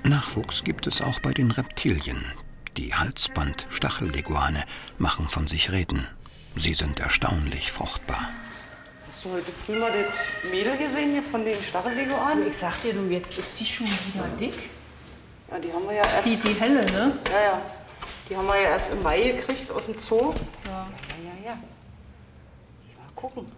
Nachwuchs gibt es auch bei den Reptilien. Die Halsband-Stachelleguane machen von sich reden. Sie sind erstaunlich fruchtbar. Hast du heute früh mal das Mädel gesehen hier von den Stachelleguanen? Ich sag dir, du, jetzt ist die schon wieder dick. Ja, die haben wir ja erst... Die helle, ne? Ja, ja. Die haben wir ja erst im Mai gekriegt aus dem Zoo. Ja. Ja. Mal gucken.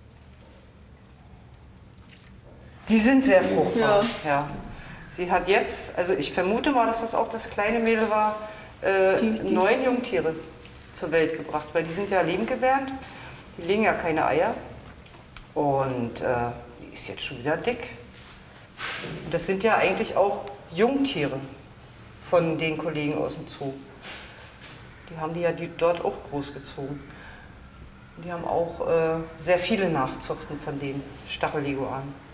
Die sind sehr fruchtbar. Ja. Sie hat jetzt, also ich vermute mal, dass das auch das kleine Mädel war, 9 Jungtiere zur Welt gebracht, weil die sind ja lebendgebärend, die legen ja keine Eier und die ist jetzt schon wieder dick. Und das sind ja eigentlich auch Jungtiere von den Kollegen aus dem Zoo. Die haben die ja dort auch großgezogen. Die haben auch sehr viele Nachzuchten von den Stachelleguanen.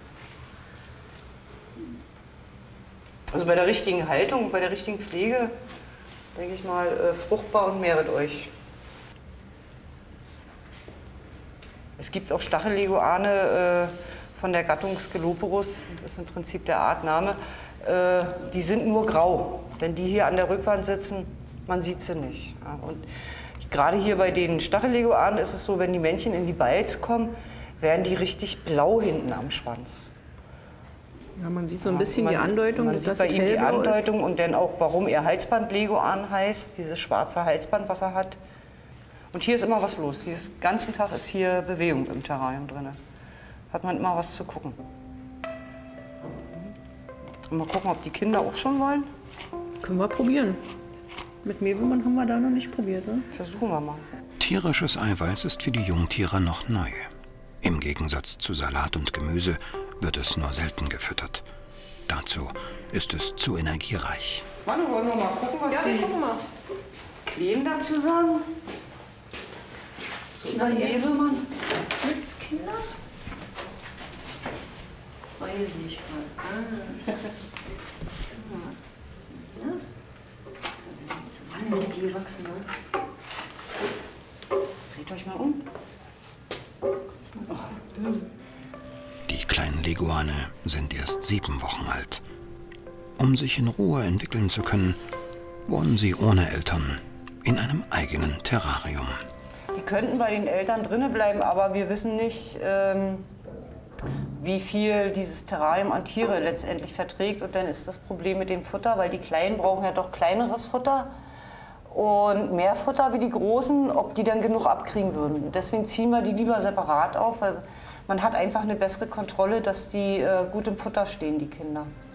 Also bei der richtigen Haltung, bei der richtigen Pflege, denke ich mal, fruchtbar und mehret euch. Es gibt auch Stachelleguane von der Gattung Sceloporus, das ist im Prinzip der Artname, die sind nur grau. Wenn die hier an der Rückwand sitzen, man sieht sie nicht. Ja, und gerade hier bei den Stachelleguanen ist es so, wenn die Männchen in die Balz kommen, werden die richtig blau hinten am Schwanz. Ja, man sieht so ein bisschen die Andeutung, man sieht bei ihm die Andeutung und dann auch, warum er Halsbandleguan heißt, dieses schwarze Halsband, was er hat. Und hier ist immer was los. Den ganzen Tag ist hier Bewegung im Terrarium drin. Hat man immer was zu gucken. Und mal gucken, ob die Kinder auch schon wollen. Können wir probieren. Mit Mehlwürmern haben wir da noch nicht probiert, ne? Versuchen wir mal. Tierisches Eiweiß ist für die Jungtiere noch neu. Im Gegensatz zu Salat und Gemüse wird es nur selten gefüttert. Dazu ist es zu energiereich. Manu, wollen wir mal gucken, was Ja, wir gucken mal. Kleinen dazu sagen? Zu unseren Mehlwürmern? Blitzkinder? Das weiß ich nicht gerade. Wann sind die gewachsen? Dreht euch mal um. Die kleinen Leguane sind erst 7 Wochen alt. Um sich in Ruhe entwickeln zu können, wohnen sie ohne Eltern in einem eigenen Terrarium. Die könnten bei den Eltern drinnen bleiben, aber wir wissen nicht, wie viel dieses Terrarium an Tiere letztendlich verträgt. Und dann ist das Problem mit dem Futter, weil die Kleinen brauchen ja doch kleineres Futter und mehr Futter wie die Großen, ob die dann genug abkriegen würden. Deswegen ziehen wir die lieber separat auf, weil man hat einfach eine bessere Kontrolle, dass die gut im Futter stehen, die Kinder.